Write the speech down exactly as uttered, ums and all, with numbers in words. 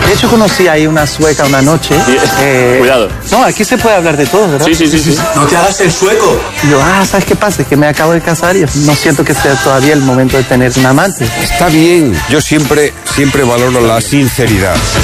De hecho, conocí ahí una sueca una noche. Eh, Cuidado. No, aquí se puede hablar de todo, ¿verdad? Sí, sí, sí, sí. No te hagas el sueco. Y yo, ah, ¿sabes qué pasa? Es que me acabo de casar y no siento que sea todavía el momento de tener un amante. Está bien. Yo siempre, siempre valoro la sinceridad.